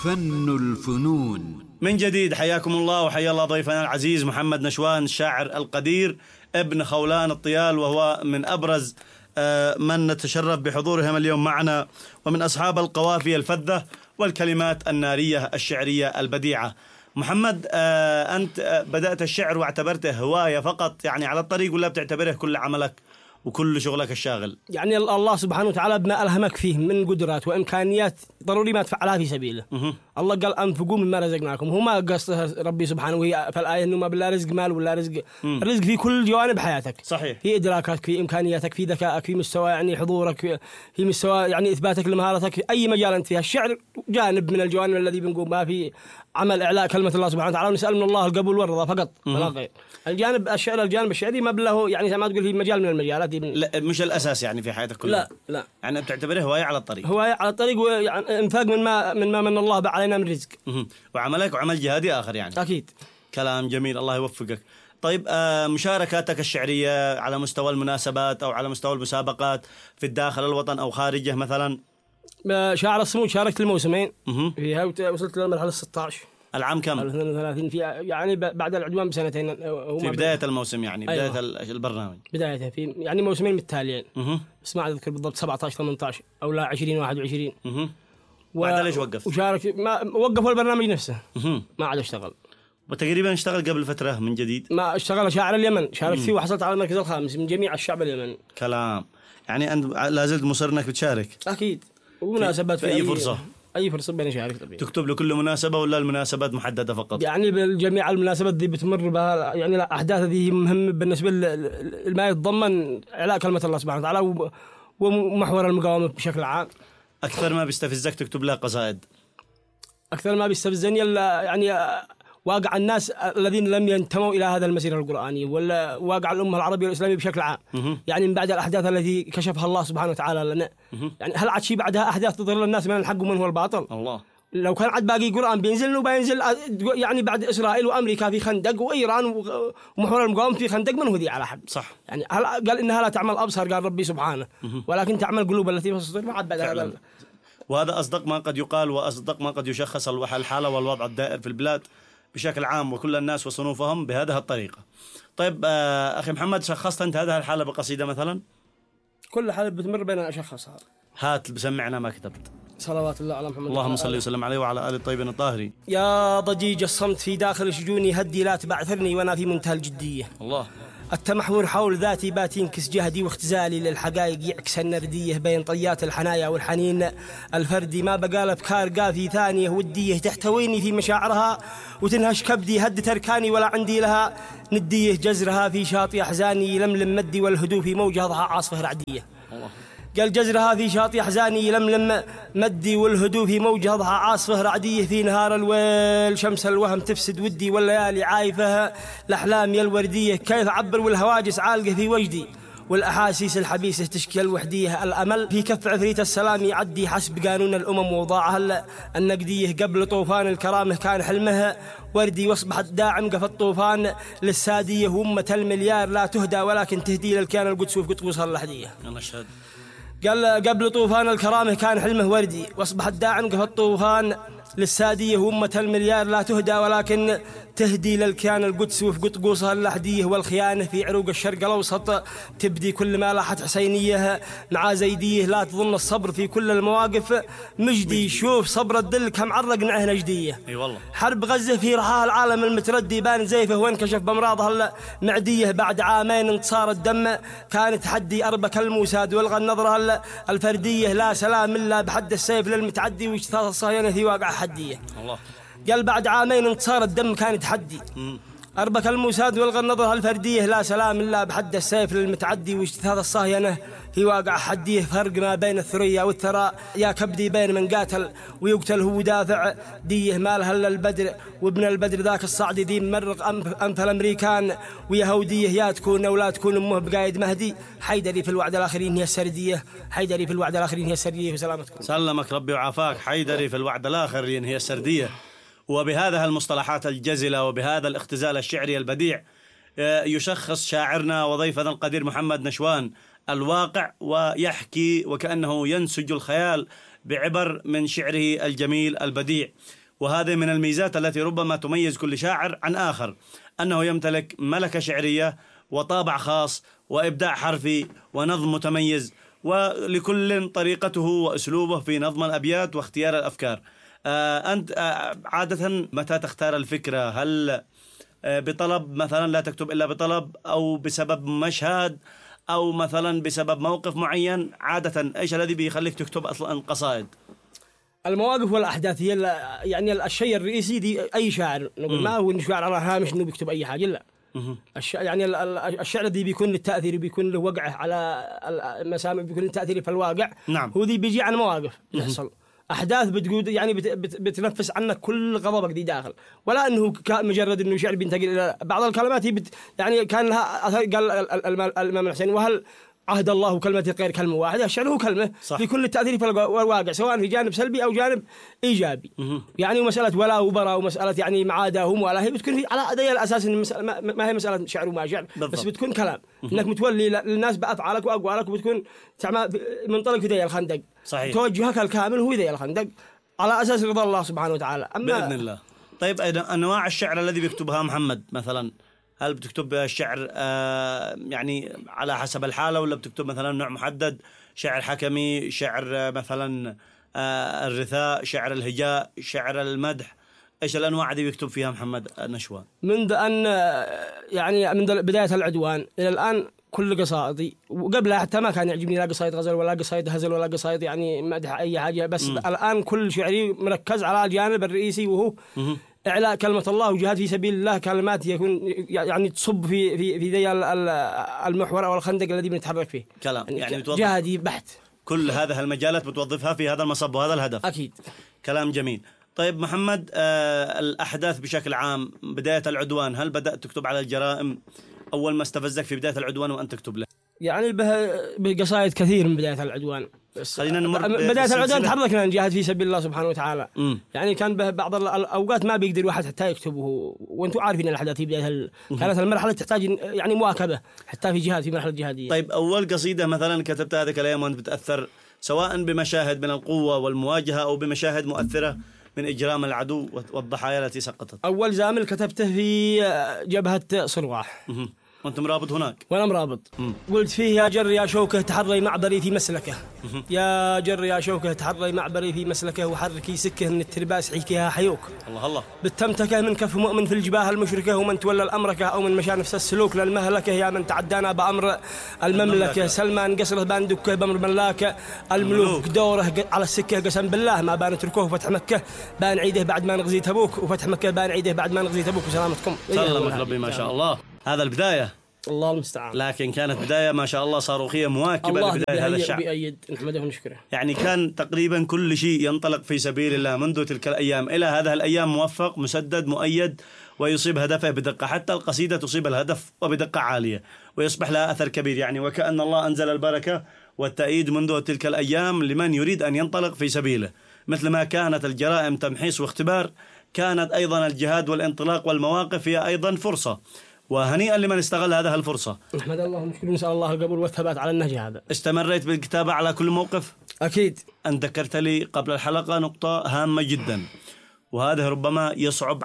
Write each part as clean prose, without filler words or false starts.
فن الفنون. من جديد حياكم الله وحيا الله ضيفنا العزيز محمد نشوان، الشاعر القدير ابن خولان الطيال، وهو من أبرز من نتشرف بحضورهم اليوم معنا، ومن أصحاب القوافي الفذة والكلمات النارية الشعرية البديعة. محمد، أنت بدأت الشعر واعتبرته هواية فقط يعني على الطريق، ولا بتعتبره كل عملك وكل شغلك الشاغل؟ يعني الله سبحانه وتعالى بما ألهمك فيه من قدرات وإمكانيات ضروري ما تفعلها في سبيله. الله قال أنفقوا مما رزقناكم، هو ما قصده ربي سبحانه وهي فالآية إنه ما بالله رزق مال ولا رزق. الرزق في كل جوانب حياتك، صحيح، في إدراكك، في إمكانياتك، في ذكائك، في مستوى يعني حضورك، في مستوى يعني إثباتك لمهارتك في أي مجال أنت فيها. الشعر جانب من الجوانب الذي بنقوم بها في عمل إعلاء كلمة الله سبحانه وتعالى، ونسأل من الله القبول والرضا فقط ولا غير. الجانب الشعري ما بله يعني ما تقول في مجال من المجالات دي لا مش الأساس يعني في حياتك كلها. لا يعني بتعتبره هواية على الطريق. هواية على الطريق، ويعني انفاق من الله علينا من رزق. وعملك وعمل جهادي آخر يعني. أكيد. كلام جميل، الله يوفقك. طيب، مشاركاتك الشعرية على مستوى المناسبات أو على مستوى المسابقات في الداخل الوطن أو خارجه مثلا؟ شاعر الصمود شاركت الموسمين فيها وصلت للمرحلة 16. العام كم؟ 32 فيها يعني بعد العدوان بسنتين. في بداية الموسم يعني بداية أيوة. البرنامج بداية في يعني موسمين متتاليين. بس ما أذكر بالضبط 17 18 أو لا 20 21. بعد ليش وقفت؟ وشارك ما وقفوا البرنامج نفسه. ما عاد اشتغل. وتقريبا اشتغل قبل فترة من جديد. ما اشتغل شاعر اليمن، شاركت فيه وحصلت على المركز الخامس من جميع الشعب اليمني. كلام. يعني أنت لازلت مصر إنك بتشارك؟ أكيد. ومناسبات في أي فرصة؟ أي فرصة بنشارك طبيعي. تكتب لكل مناسبة ولا المناسبات محددة فقط؟ يعني بالجميع المناسبات دي بتمر بها يعني الأحداث هذه مهمة بالنسبة لما يتضمن إعلاء كلمة الله سبحانه وتعالى ومحور المقاومة بشكل عام. أكثر ما بيستفزك تكتب لها قصائد؟ أكثر ما بيستفزني يعني واقع الناس الذين لم ينتموا إلى هذا المسيرة القرآنية، ولا واقع الأمة العربية والإسلامية بشكل عام. يعني من بعد الأحداث التي كشفها الله سبحانه وتعالى لنا، يعني هل عاد شيء بعدها أحداث تضل الناس من الحق ومن هو الباطل؟ الله. لو كان عاد باقي قرآن بينزل وبينزل يعني بعد إسرائيل وأمريكا في خندق وإيران ومحور المقاومة في خندق، من هو ذي على حد؟ صح. يعني قال إنها لا تعمل أبصار، قال ربي سبحانه، ولكن تعمل قلوب التي في الصدور. ما عاد بعد هذا. وهذا أصدق ما قد يقال وأصدق ما قد يشخص الحالة والوضع الدائر في البلاد بشكل عام وكل الناس وصنوفهم بهذه الطريقة. طيب أخي محمد، شخصت أنت هذه الحالة بقصيدة مثلا؟ كل حالة بتمر بين أشخاصها. هات بسمعنا ما كتبت. صلوات الله على محمد، اللهم صل وسلم عليه وعلى آل الطيبين الطاهرين. يا ضجيج الصمت في داخل شجوني هدي لا تبعثرني وأنا في منتهى الجدية. الله. التمحور حول ذاتي بات ينكس جهدي واختزالي للحقائق يعكس النردية بين طيات الحنايا والحنين الفردي. ما بقى أفكار قافي ثانية ودية تحتويني في مشاعرها وتنهش كبدي هد تركاني ولا عندي لها ندية جزرها في شاطئ أحزاني لملم مدي والهدوء في موجة ضحى عاصفة رعدية. الله. قال جزرها في شاطئ أحزاني لملم مدي والهدوء في موجة ضحى عاصفة رعدية. في نهار الويل شمس الوهم تفسد ودي والليالي عايفها الأحلام الوردية. كيف أعبر والهواجس عالقة في وجدي والأحاسيس الحبيسة تشكي الوحدية. الأمل في كف عفريت السلام يعدي حسب قانون الأمم ووضعها النقدية. قبل طوفان الكرامة كان حلمها وردي واصبحت داعم قف الطوفان للسادية. وأمة المليار لا تهدى ولكن تهدي للكيان القدس وفي قطوسها اللحدية. قال قبل طوفان الكرامة كان حلمه وردي واصبحت داعم قف الطوفان للسادية. وأمة المليار لا تهدى ولكن تهدي للكيان القدس وفي قطقوسها اللحدية. والخيانة في عروق الشرق الأوسط تبدي كل ما لاحت حسينية مع زيدية. لا تظن الصبر في كل المواقف مجدي. شوف صبر الدل كم عرق نعه نجدية. اي والله. حرب غزة في رحاها العالم المتردي بان زيفه وانكشف بأمراضها المعدية. بعد عامين انتصار الدم كان تحدي أربك الموساد والغى النظرة الفردية. لا سلام إلا بحد السيف للمتعدي واجتثاث الصهاينة في واقع حدية. الله. قال بعد عامين انتصار الدم كان تحدي أربك الموساد والغى النظرة الفردية. لا سلام إلا بحد السيف للمتعدي واجتثاث الصهاينة في واقع حديه. فرق ما بين الثريا والثراء يا كبدي بين من قاتل ويقتل هو دافع ديه. مالها إلا البدر وابن البدر ذاك الصعد ذي مرق أنف الأمريكان ويهودية. يا تكون ولا تكون أمه بقايد مهدي. حيدري في الوعد الآخرين هي السردية. حيدري في الوعد الآخرين هي السردية. وسلامتكم. سلمك ربي وعافاك. حيدري في الوعد الآخرين هي السردية. وبهذه المصطلحات الجزلة وبهذا الاختزال الشعري البديع يشخص شاعرنا وضيفنا القدير محمد نشوان الواقع ويحكي وكأنه ينسج الخيال بعبر من شعره الجميل البديع. وهذه من الميزات التي ربما تميز كل شاعر عن آخر، أنه يمتلك ملكة شعرية وطابع خاص وإبداع حرفي ونظم متميز، ولكل طريقته وأسلوبه في نظم الأبيات واختيار الأفكار. أنت عادة متى تختار الفكرة؟ هل بطلب مثلا لا تكتب إلا بطلب، أو بسبب مشهد، أو مثلا بسبب موقف معين؟ عادة إيش الذي بيخليك تكتب أصلا قصائد؟ المواقف والأحداث هي يعني الشيء الرئيسي دي أي شاعر. نقول ما هو شاعر على هامش إنه بيكتب أي حاجة، لا. يعني الشعر دي بيكون للتأثير، بيكون له وقع على المسامع، بيكون له تأثير في الواقع. نعم. هو دي بيجي عن مواقف تحصل، أحداث بتقول يعني بتنفس عنك كل غضبك دي داخل، ولا إنه مجرد إنه شعر بينتقل إلى بعض الكلمات. هي يعني كان لها أثر. قال الإمام الحسين: وهل عهد الله كلمة غير كلمة واحدة؟ الشعر هو كلمة بكل التأثير في الواقع، سواء في جانب سلبي أو جانب إيجابي. يعني مسألة ولا وبراء، ومسألة يعني معاداهم ولا، هي بتكون على أداء الأساس إن ما هي مسألة شعر وما شعر، بس بتكون كلام إنك متولي للناس بأفعالك وأقوالك، وبتكون منطلق في ذي الخندق. صحيح. توجهك الكامل هو ذي الخندق على أساس رضا الله سبحانه وتعالى. بإذن الله. طيب أنواع الشعر الذي بيكتبها محمد مثلا، هل بتكتب الشعر يعني على حسب الحالة، ولا بتكتب مثلا نوع محدد؟ شعر حكمي، شعر مثلا الرثاء، شعر الهجاء، شعر المدح؟ إيش الأنواع دي بيكتب فيها محمد نشوان؟ منذ أن يعني من بداية العدوان إلى الآن كل قصائدي، وقبلها حتى ما كان يعجبني لا قصائد غزل ولا قصائد هزل ولا قصائد يعني مدح أي حاجة، بس الآن كل شعري مركز على الجانب الرئيسي، وهو إعلاء كلمة الله وجهاد في سبيل الله. كلمات يكون يعني تصب في ذي المحور أو الخندق الذي بنتحرك فيه. كلام يعني جهادي بحت. كل هذه المجالات بتوظفها في هذا المصب وهذا الهدف. أكيد. كلام جميل. طيب محمد، الأحداث بشكل عام، بداية العدوان، هل بدأت تكتب على الجرائم أول ما استفزك في بداية العدوان وأنت تكتب له؟ يعني بقصائد كثير من بداية العدوان. خلينا نمر بداية العدوان تحركنا نجاهد في سبيل الله سبحانه وتعالى. يعني كان بعض الأوقات ما بيقدر واحد حتى يكتبه، وأنتم عارفين الأحداث في بداية كانت المرحلة تحتاج يعني مواكبة حتى في جهاد، في مرحلة جهادية. طيب أول قصيدة مثلا كتبتها هذيك الأيام وأنت بتأثر سواء بمشاهد من القوة والمواجهة أو بمشاهد مؤثرة من إجرام العدو والضحايا التي سقطت؟ أول زامل كتبته في جبهة صرواح، وأنت مرابط هناك؟ وأنا مرابط. قلت فيه: يا جر يا شوكة تحري معبري في مسلكه، يا جر يا شوكة تحري معبري في مسلكه، وحركي سكه من الترباس حيكيها حيوك. الله الله. بالتمتكه من كف مؤمن في الجباه المشركة، ومن تولى الأمركة أو من مشى نفس السلوك للمهلكة، يا من تعدانا بأمر المملكة. سلمان قصره بان دكه بأمر ملاكه، الملوك دوره على السكة قسم بالله، ما بان تركوه فتح مكة بان عيده بعد ما نغزي تبوك، وفتح مكة بان عيده بعد ما نغزي تبوك. وسلامتكم. سلمك ربي. ما شاء الله. هذا البداية، الله المستعان، لكن كانت بداية ما شاء الله صاروخية مواكبة لبداية هذا الشعب. بيأيد نحمده ونشكره. يعني كان تقريبا كل شيء ينطلق في سبيل الله منذ تلك الأيام إلى هذه الأيام موفق مسدد مؤيد، ويصيب هدفه بدقة. حتى القصيدة تصيب الهدف وبدقة عالية، ويصبح لها أثر كبير. يعني وكأن الله أنزل البركة والتأييد منذ تلك الأيام لمن يريد أن ينطلق في سبيله. مثل ما كانت الجرائم تمحيص واختبار، كانت أيضا الجهاد والانطلاق والمواقف هي أيضا فرصة، وهنيئا لمن استغل هذه الفرصة. نحمد الله ونشكر، نسأل الله القبول والثبات على النهج هذا. استمريت بالكتابة على كل موقف؟ أكيد. أن ذكرت لي قبل الحلقة نقطة هامة جدا، وهذا ربما يصعب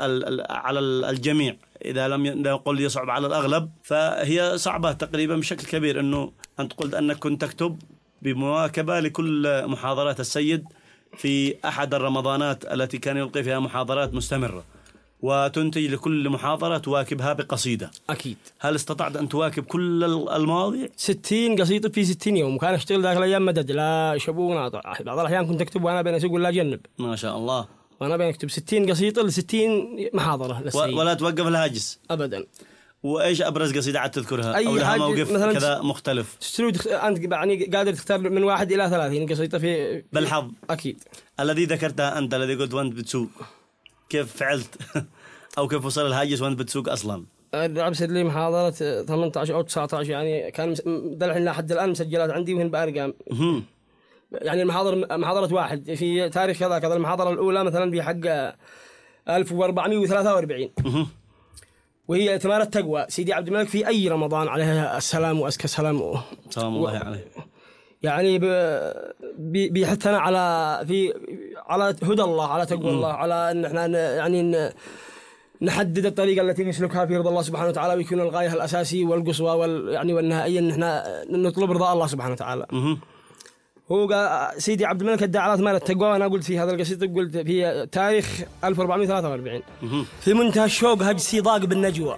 على الجميع، إذا لم نقل يصعب على الأغلب، فهي صعبة تقريبا بشكل كبير. أنه أنت قلت أنك كنت تكتب بمواكبة لكل محاضرات السيد في أحد الرمضانات التي كان يلقي فيها محاضرات مستمرة، وتنتج لكل محاضرة تواكبها بقصيدة. أكيد. هل استطعت أن تواكب كل المواضيع؟ 60 قصيدة في 60 يوم، وكان أشتغل ذاك الأيام مدد لا شبو وناطع. بعض الأحيان كنت أكتب وأنا بين أسوق ولا جنب. ما شاء الله. وأنا بين أكتب 60 قصيدة ل60 محاضرة ولا توقف الهاجس أبدا. وإيش أبرز قصيدة عاد تذكرها أو لها موقف كذا مختلف؟ أنت يعني قادر تختار من 1 إلى 30 قصيدة في بالحظ. أكيد. الذي ذكرتها أنت، الذي قلت وأنت بتسوق، كيف فعلت أو كيف وصل الهاجس وأنت بتسوق أصلا؟ لعبت لي محاضرة 18 أو 19، يعني كان دلحين لحد الآن مسجلات عندي وهن بأرقام. يعني محاضرة واحد في تاريخ كذا كذا. المحاضرة الأولى مثلا في حق 1443، وهي ثمار التقوى سيدي عبد الملك في أي رمضان عليه السلام وأزكى سلام الله عليه. يعني بيحثنا على هدى الله، على تقوى الله، على أن احنا يعني نحدد الطريقة التي نسلكها في رضا الله سبحانه وتعالى، ويكون الغاية الأساسي والقصوى والنهائية أن احنا نطلب رضا الله سبحانه وتعالى. هو سيدي عبد الملك ادعى على ثمار التقوى، وأنا قلت في هذا القصيدة، قلت في تاريخ 1443 في منتهى الشوق هج صداق بالنجوى،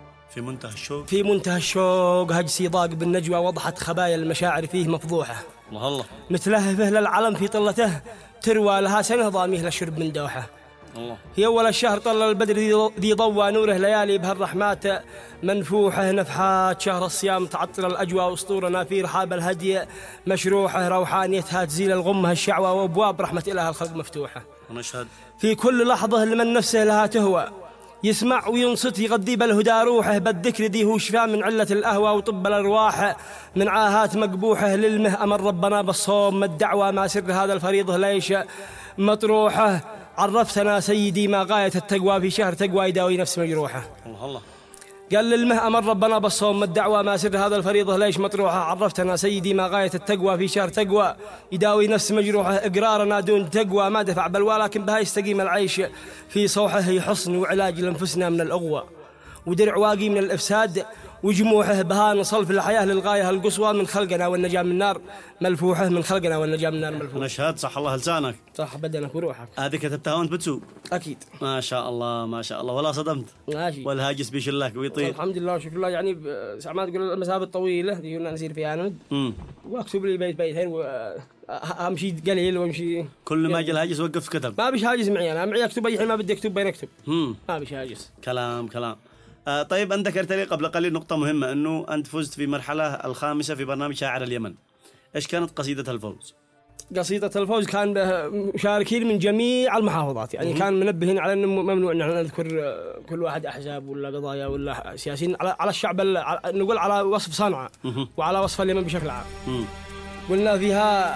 في منتهى الشوق هج صداق بالنجوى، وضحت خبايا المشاعر فيه مفضوحة. الله متلهفه للعلم في طلته، تروى لها سنة ضاميه لشرب من دوحة. الله. في أول الشهر طل البدر ذي ضوى نوره، ليالي بهالرحمات منفوحة، نفحات شهر الصيام تعطر الأجواء، أسطورنا في رحاب الهدي مشروحة، روحانيتها تزيل الغمة الشعوى، وأبواب رحمة إله الخلق مفتوحة. ونشهد في كل لحظة لمن نفسه لها تهوى، يسمع وينصت يغذي بالهدى روحه، بالذكر ذي هو شفاء من علة الأهوى، وطب الأرواح من عاهات مقبوحة، للمه أمر ربنا بالصوم الدعوة، ما سر هذا الفريضة ليش مطروحة، عرفتنا سيدي ما غاية التقوى، في شهر تقوى يداوي نفس مجروحة. الله. قال للمه أمر ربنا بالصوم الدعوة، ما سر هذا الفريضة ليش مطروحة، عرفتنا سيدي ما غاية التقوى، في شهر تقوى يداوي نفس مجروحة، إقرارنا دون تقوى ما دفع بل ولكن بها يستقيم العيش، في صوحه حصن وعلاج لأنفسنا من الأغوى، ودرع واقي من الإفساد، وجموحه بها نصل في الحياة للغاية القصوى، من خلقنا والنجاة من النار ملفوحه، من خلقنا والنجاة من النار ملفوحه. نشهد صح الله لسانك، صح بدنك وروحك. هذه كتبتها وانت بتسوق؟ أكيد. ما شاء الله ما شاء الله، ولا صدمت؟ ماشي. والهاجس بيشلك ويطير؟ الحمد لله وشكر الله. يعني ما تقول المسافة الطويلة دي كنا نسير فيها أنا واكتب لي بيتين وامشي قليل وامشي. كل ما جاء الهاجس وقف كتب؟ ما بيش هاجس معي، انا معي اكتب اي حين ما بدي اكتب بين اكتب. ما بيش هاجس. كلام. طيب أنت ذكرت لي قبل قليل نقطة مهمة، أنه أنت فزت في مرحلة الخامسة في برنامج شاعر اليمن. إيش كانت قصيدة الفوز؟ قصيدة الفوز كان مشاركين من جميع المحافظات، يعني كان منبهين على أنه ممنوع أن نذكر كل واحد أحزاب ولا قضايا ولا سياسيين، على الشعب، نقول على وصف صنعاء وعلى وصف اليمن بشكل عام. قلنا فيها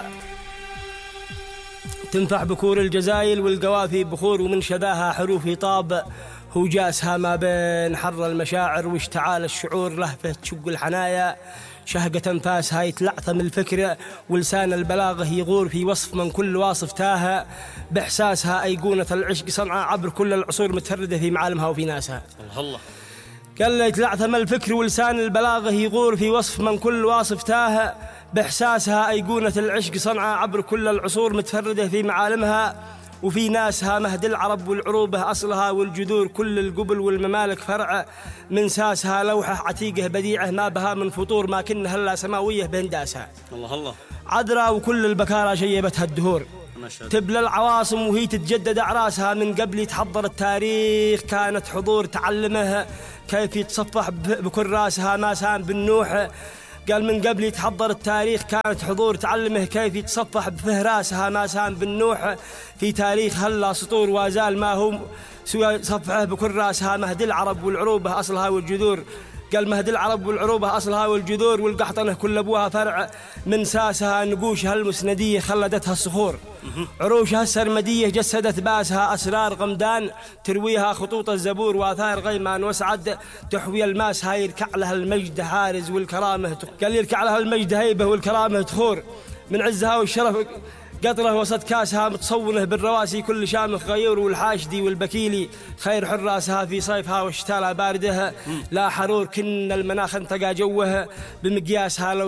تنفح بكور الجزائل والقوافي بخور، ومن شذاها حروف طاب، هو جاسها ما بين حر المشاعر واشتعال الشعور، لهفة تشق الحنايا شهقة أنفاسها يتلعثم الفكر، ولسان البلاغة يغور في وصف من كل واصف تاها، بإحساسها أيقونة العشق صنعاء عبر كل العصور متفردة في معالمها وفي ناسها. الله. قال يتلعثم الفكر ولسان البلاغة يغور في وصف من كل واصف تاها، بإحساسها أيقونة العشق صنعاء عبر كل العصور متفردة في معالمها وفي ناسها، مهد العرب والعروبة أصلها والجذور، كل القبل والممالك فرع من ساسها، لوحة عتيقة بديعة ما بها من فطور، ما كنها إلا سماوية بهنداسها. الله. عذراء وكل البكارة شيبتها الدهور، تبلى العواصم وهي تتجدد أعراسها، من قبل يتحضر التاريخ كانت حضور تعلمها كيف يتصفح بكراسها، ما سام بالنوح. قال من قبل يتحضر التاريخ كانت حضور تعلمه كيف يتصفح بفهراسها، ما سام بالنوح في تاريخ هلا سطور، وازال ما هو سوى صفحه بكراسها، مهد العرب والعروبة أصلها والجذور. قال مهد العرب والعروبة أصلها والجذور، والقحطنة كل أبوها فرع من ساسها، نقوشها المسندية خلدتها الصخور، عروشها السرمدية جسدت باسها، أسرار غمدان ترويها خطوط الزبور، وآثار غيمان وسعد تحوي الماس، هاي يركع لها المجد حارز والكرامة. قال يركع لها المجد هيبة والكرامة تخور، من عزها والشرف قطره وسط كاسها، متصونه بالرواسي كل شامخ غيور، والحاشدي والبكيلي خير حراسها، في صيفها وشتالها باردها لا حرور، كن المناخ انتقى جوها بمقياسها، لو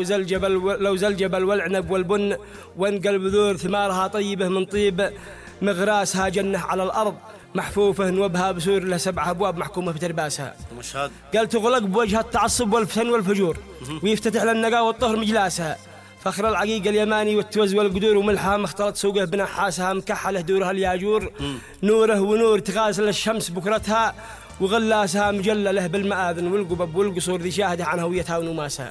زل الجبل والعنب والبن، وانقل بذور ثمارها طيبه من طيب مغراسها، جنة على الأرض محفوفة وبها بسور له 7 أبواب محكومة بترباسها. قال تغلق بوجه التعصب والفتن والفجور، ويفتتح للنقاء والطهر مجلاسها، فخر العقيق اليماني والتوز والقدور، وملحها مختلط سوقه بنحاسها، مكحله دورها الياجور، نوره ونور تغازل الشمس بكرتها، وغلاسها مجلله بالمآذن والقبب والقصور، ذي شاهده عن هويتها ونماسها.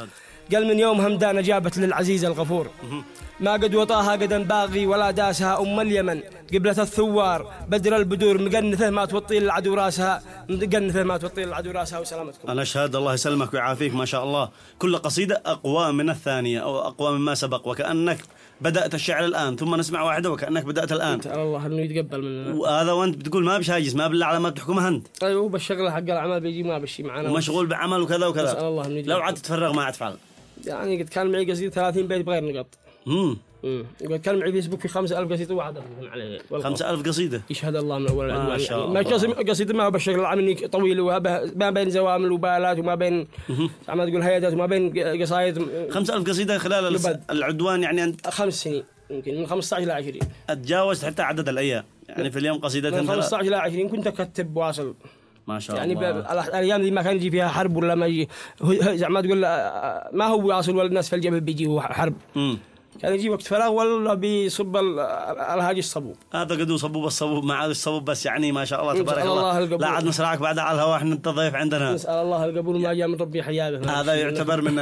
قال من يوم همدان جابت للعزيز الغفور، ما قد وطاها قدم باغي ولا داسها، أم اليمن قبلة الثوار بدر البدور، مقنفه ما توطي العدو راسها، مقنفه ما توطي العدو راسها. وسلامتكم. أنا أشهد الله يسلمك ويعافيك، ما شاء الله كل قصيدة أقوى من الثانية أو أقوى مما سبق، وكأنك بدأت الشعر الآن ثم نسمع واحدة وكأنك بدأت الآن. الله إنه يتقبل مننا. وهذا وأنت بتقول ما بش هاجس، ما بالله على ما بتحكمها أنت. أيوه بالشغل حق الأعمال بيجي ما بشي معنا، ومشغول بعمل وكذا وكذا. الله إنه لو عاد تتفرغ ما عاد تفعل. يعني قد كان معي قصيدة 30 بيت بغير نقط. قد كان معي فيسبوك في 5000 قصيدة واحد عليه. 5000 قصيدة يشهد الله من أول ما شاء الله. ما قصيدة ما هو بالشكل العام إني طويل ما بين زوامل وبالات وما بين ما تقول هيئات وما بين قصايد. 5000 قصيدة خلال العدوان يعني أنت 5 سنين يمكن من 15 إلى 20. أتجاوزت حتى عدد الأيام يعني في اليوم قصيدة من 15 إلى 20 كنت أكتب واصل. ما شاء يعني الله. الأيام دي ما كان يجي فيها حرب ولا ما يجي زي ما تقول ما هو واصل ولا الناس في الجبل بيجي حرب. كان يجي وقت فراغ ولا بيصب الهاجي الصبوب. هذا قدو صبوب الصبوب مع الصبوب بس يعني ما شاء الله تبارك الله. لا عاد نسرعك بعد على الهواء احنا انت ضيف عندنا. نسأل الله القبول ما جاء من ربي حيابه. هذا يعتبر من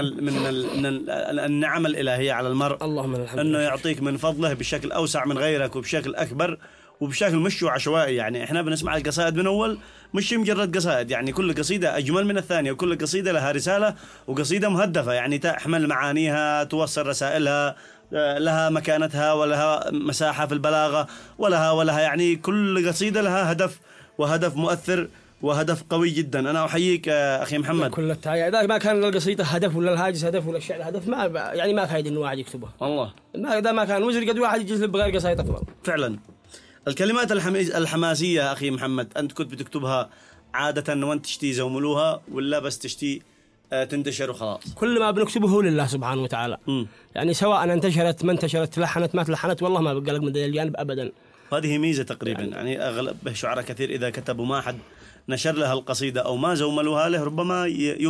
النعم الإلهية على المرء. اللهم الحمد انه يعطيك من فضله بشكل اوسع من غيرك وبشكل اكبر وبشكل مش عشوائي. يعني احنا بنسمع القصائد من اول مش مجرد قصائد، يعني كل قصيدة أجمل من الثانية وكل قصيدة لها رسالة وقصيدة مهدفة يعني تحمل معانيها توصل رسائلها لها مكانتها ولها مساحة في البلاغة ولها يعني كل قصيدة لها هدف وهدف مؤثر وهدف قوي جدا. أنا أحييك أخي محمد. كل التحية. إذا ما كان القصيدة هدف ولا الهاجس هدف ولا الشعر هدف ما يعني ما فايد إنه واحد يكتبه. والله إذا ما كان وزر قد واحد يجلس بغير قصيدة أفضل. فعلا. الكلمات الحماسية أخي محمد أنت كنت بتكتبها عادة وأنت تشتي زوملوها ولا بس تشتي تنتشر وخلاص؟ كل ما بنكتبه لله سبحانه وتعالى. يعني سواء انتشرت ما انتشرت تلحنت ما تلحنت والله ما بقى لك من الجانب أبدا. هذه ميزة تقريبا يعني أغلب شعراء كثير إذا كتبوا ما حد نشر لها القصيدة أو ما زوملوها له ربما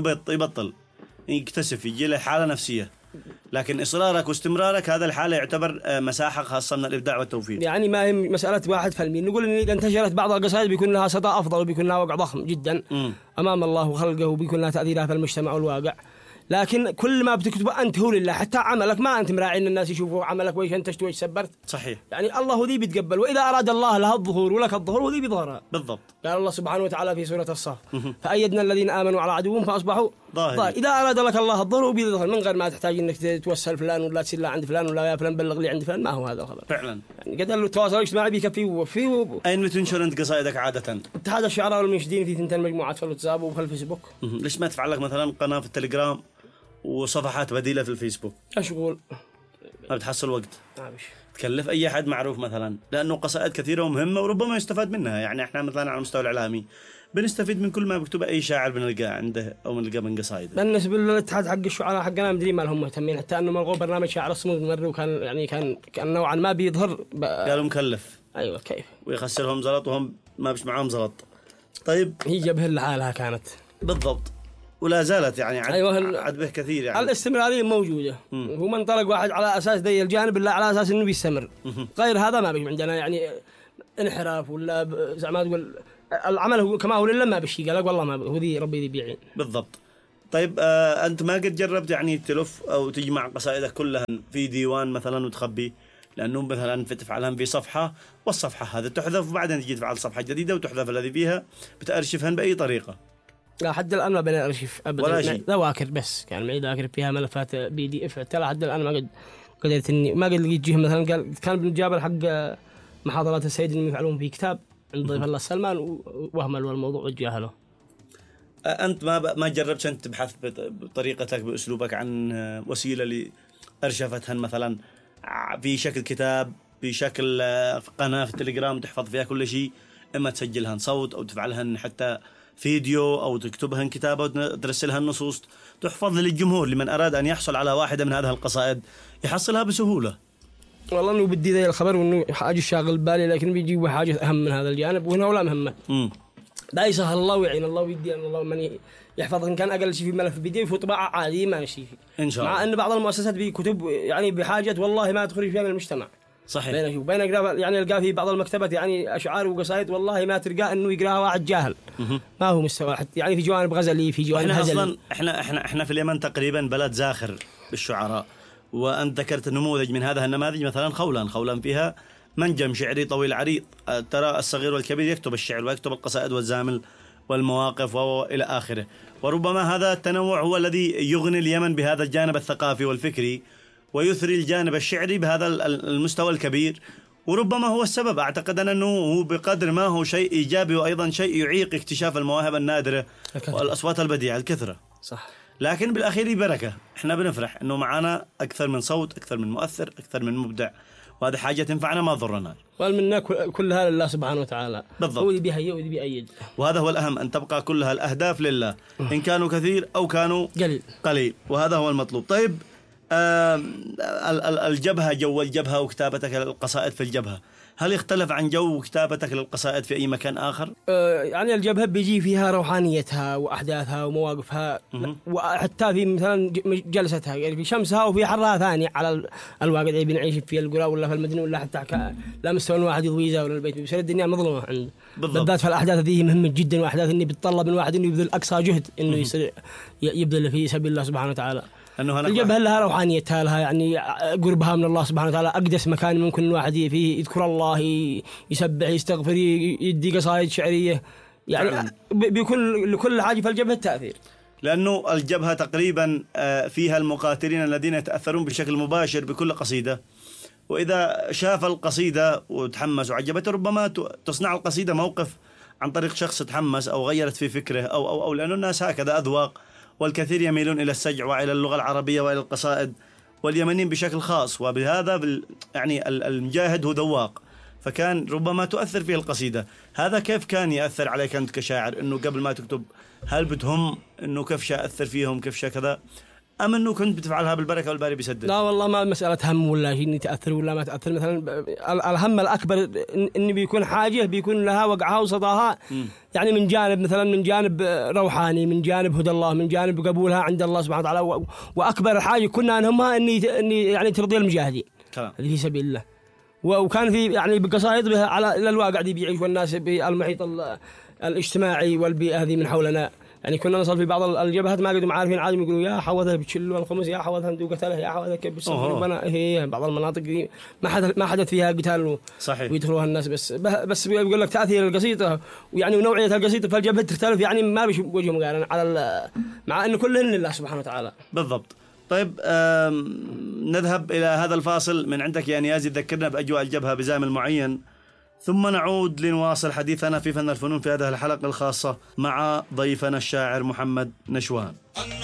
يبطل يكتسف يجي له حالة نفسية. لكن إصرارك واستمرارك هذا الحالة يعتبر مساحة خاصة من الإبداع والتوفيق. يعني ما هي مسألة 1%. نقول إن إذا انتشرت بعض القصائد بيكون لها صدى أفضل وبيكون لها وقع ضخم جدا أمام الله وخلقه وبيكون لها تأثيرها في المجتمع والواقع. لكن كل ما بتكتبه أنت هو لله حتى عملك ما أنت مراعي إن الناس يشوفوا عملك وإيش أنت وإيش سبرت. صحيح. يعني الله ذي بيتقبل وإذا أراد الله لها الظهور ولك الظهور وذي بيظهرها. بالضبط. قال الله سبحانه وتعالى في سورة الصف فأيدنا الذين آمنوا على عدوهم فأصبحوا ظاهر. إذا أراد لك الله الظهور وبيظهر من غير ما تحتاج إنك توسل فلان ولا تسير عند فلان ولا يا فلان بلغ لي عند فلان. ما هو هذا الخبر. فعلا. يعني قد التواصل الاجتماعي بيكفي وفيه. أين بتنشر أنت قصائدك عادة؟ اتحاد الشعراء والمنشدين في 2 مجموعات في الواتساب وفي الفيسبوك. ليش ما تفعل لك مثلا قناة في التليجرام وصفحات بديلة في الفيسبوك؟ أشغل ما بتحصل وقت. تكلف أي أحد معروف مثلا لأنه قصائد كثيرة ومهمة وربما يستفاد منها. يعني إحنا مثلا على المستوى الإعلامي بنستفيد من كل ما بكتب أي شاعر بنلقاه عنده أو بنلقاه من قصائد. بالنسبة للاتحاد حق الشعراء حقنا مدري ما لهم مهتمين حتى أنه ملغوا برنامج شعر الصمود مرة وكان يعني كان نوعا ما بيظهر قالوا مكلف. أيوة كيف ويخسرهم زلط وهم ما بيش معهم زلط. طيب هي جبهة لحالها كانت بالضبط ولا زالت يعني عد به كثير يعني الاستمرارية موجودة. هو من طلق واحد على أساس ذي الجانب إلا على أساس إنه بيستمر. غير هذا ما بيجي عندنا يعني انحراف ولا زي ما تقول العمل هو كما هو لله ما بشي قال والله ما هو ذي ربي ذي بيعين. بالضبط. طيب أنت ما قد جربت يعني تلف أو تجمع قصائدك كلها في ديوان مثلا وتخبي؟ لأنه مثلا تفعلها في صفحة والصفحة هذا تحذف وبعدين تجي تفعل صفحة جديدة وتحذف الذي فيها بتأرشفهن بأي طريقة؟ لا حد الآن ما بين الأرشيف أبدا ولا شيء. ذواكر بس كان معي ذاكر فيها ملفات PDF تلا حد الآن ما قدرت إني ما قد لقيت جهة مثلا قال كان بالجابر حق محاضرات السيد اللي يفعلون في كتاب عند ضيف الله سلمان وهملوا الموضوع وجاهله. أنت ما جربت أنت تبحث بطريقتك بأسلوبك عن وسيلة اللي أرشفتهن مثلا في شكل كتاب في شكل قناة في التليجرام تحفظ فيها كل شيء، إما تسجلهن صوت أو تفعلهن حتى فيديو أو تكتبهن كتابة وترسلها النصوص تحفظ للجمهور لمن أراد أن يحصل على واحدة من هذه القصائد يحصلها بسهولة؟ والله إنه بدي ذي الخبر وإنه حاجة شاغل بالي لكن بيجيبوا حاجة أهم من هذا الجانب وهنا ولا مهمة. لا يسهل الله ويعين الله ويدي أن الله من يحفظ إن كان أقل شيء في ملف بدي في طباعة عادية ما نشي فيه. إن شاء الله. مع أن بعض المؤسسات بكتب يعني بحاجة والله ما تخرج فيها من المجتمع. صحيح. بين يعني يلقى في بعض المكتبات يعني أشعار وقصائد والله ما تلقى إنه يقراها واحد جاهل. ما هو مستوى يعني في جوانب غزلي في جوانب هزلي. أصلاً إحنا في اليمن تقريبا بلد زاخر بالشعراء. وأنت ذكرت نموذج من هذا النماذج مثلا خولان فيها منجم شعري طويل عريض. ترى الصغير والكبير يكتب الشعر ويكتب القصائد والزامل والمواقف وإلى آخره. وربما هذا التنوع هو الذي يغني اليمن بهذا الجانب الثقافي والفكري ويثري الجانب الشعري بهذا المستوى الكبير. وربما هو السبب أعتقد أنه هو بقدر ما هو شيء إيجابي وأيضا شيء يعيق اكتشاف المواهب النادرة والأصوات البديعة الكثرة. صح. لكن بالأخير بركة. إحنا بنفرح إنه معنا أكثر من صوت، أكثر من مؤثر، أكثر من مبدع، وهذه حاجة تنفعنا ما تضرنا. والمنا كلها لله سبحانه وتعالى. بالضبط. هو اللي بيهيئ واللي بيأيد. وهذا هو الأهم، أن تبقى كلها الأهداف لله، إن كانوا كثير أو كانوا قليل، وهذا هو المطلوب. طيب الجبهة، جو الجبهة وكتابتك للقصائد في الجبهة، هل يختلف عن جو كتابتك للقصائد في أي مكان آخر؟ يعني الجبهة بيجي فيها روحانيتها وأحداثها ومواقفها، وحتى في مثلا جلستها، يعني في شمسها وفي حرها ثاني على الواقع اللي بنعيش فيه القرى ولا في المدينة ولا حتى لا مستوى واحد يضويزه ولا البيت، بيصير الدنيا مظلمة عنده. بالذات في الأحداث ذي مهمة جدا، وأحداث إني بتطلب من واحد إنه يبذل أقصى جهد إنه يصير يبذل في سبيل الله سبحانه وتعالى. الجبهة لها روحانيتها، لها يعني قربها من الله سبحانه وتعالى، أقدس مكان ممكن الواحد فيه يذكر الله، يسبح، يستغفر، يدي قصائد شعرية، يعني بيكون لكل حاجة في الجبهة تأثير. لأنه الجبهة تقريبا فيها المقاتلين الذين يتأثرون بشكل مباشر بكل قصيدة، وإذا شاف القصيدة وتحمس وعجبته ربما تصنع القصيدة موقف عن طريق شخص تحمس أو غيرت في فكره أو لأنه الناس هكذا أذواق، والكثير يميلون إلى السجع وإلى اللغة العربية وإلى القصائد، واليمنيين بشكل خاص. وبهذا يعني المجاهد هو ذواق، فكان ربما تؤثر فيه القصيدة. هذا كيف كان يأثر عليك أنت كشاعر، إنه قبل ما تكتب هل بتهم إنه كيف شأثر فيهم، كيف كذا، أم إنه كنت بتفعلها بالبركة والباري بيسدد؟ لا والله ما مسألة هم ولا شيء إني تأثر ولا ما تأثر. مثلا الهم الأكبر إني بيكون حاجة بيكون لها وقعها وصداها، يعني من جانب مثلا من جانب روحاني، من جانب هدى الله، من جانب قبولها عند الله سبحانه وتعالى، وأكبر حاجة كنا نهمها إني يعني ترضي المجاهدين اللي في سبيل الله. وكان في يعني بقصائد بها على الواقع دي بيعيش والناس بالمحيط الاجتماعي والبيئة هذه من حولنا. يعني كنا نصل في بعض الجبهات ما قدوا عارفين عادي، يقولوا يا حوذا بتشلوا الخمس، يا حوذا انتوا قتله، يا حوذا كيف بتصير. هي بعض المناطق دي ما حدث فيها قتال صحيح ويدخلوها الناس، بس بيقول لك تأثير القصيدة ويعني ونوعية القصيدة في الجبهة تختلف، يعني ما بيش وجه مقارنة على مع انه كلهن لله سبحانه وتعالى. بالضبط. طيب نذهب إلى هذا الفاصل من عندك يا نيازي، ذكرنا بأجواء الجبهة بزامل معين، ثم نعود لنواصل حديثنا في فن الفنون في هذه الحلقة الخاصة مع ضيفنا الشاعر محمد نشوان.